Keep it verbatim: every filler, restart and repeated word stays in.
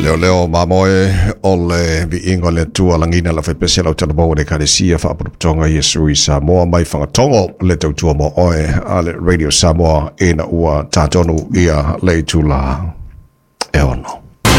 leo leo mamoe ole vi ingo le tua langina la fepesela tala mo de karesia fa tonga Yesu i Samoa mai fanga tongo le tau tua mo oe ale Radio Samoa ina ua tatonu ia le tula e ono.